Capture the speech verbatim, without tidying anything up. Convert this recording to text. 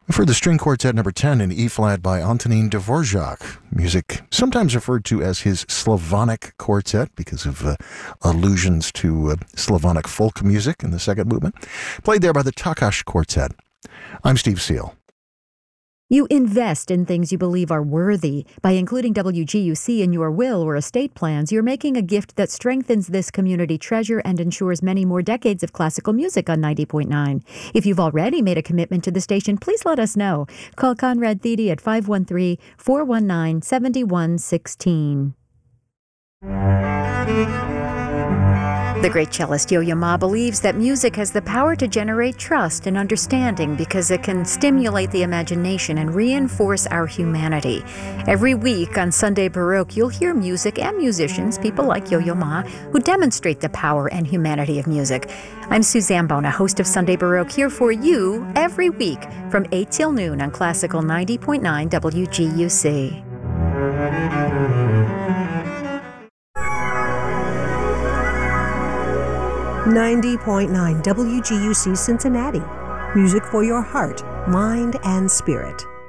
For the String Quartet number ten in E-flat by Antonín Dvorak, music sometimes referred to as his Slavonic Quartet because of uh, allusions to uh, Slavonic folk music in the second movement, played there by the Takács Quartet. I'm Steve Seal. You invest in things you believe are worthy. By including W G U C in your will or estate plans, you're making a gift that strengthens this community treasure and ensures many more decades of classical music on ninety point nine. If you've already made a commitment to the station, please let us know. Call Conrad Thede at five one three, four one nine, seven one one six. The great cellist Yo-Yo Ma believes that music has the power to generate trust and understanding because it can stimulate the imagination and reinforce our humanity. Every week on Sunday Baroque, you'll hear music and musicians, people like Yo-Yo Ma, who demonstrate the power and humanity of music. I'm Suzanne Bona, host of Sunday Baroque, here for you every week from eight till noon on Classical ninety point nine W G U C. ninety point nine W G U C Cincinnati. Music for your heart, mind, and spirit.